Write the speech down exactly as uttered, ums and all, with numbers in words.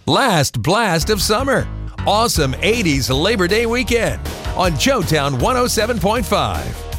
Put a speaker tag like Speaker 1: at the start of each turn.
Speaker 1: last blast of summer. Awesome eighties Labor Day weekend on Joetown one oh seven point five.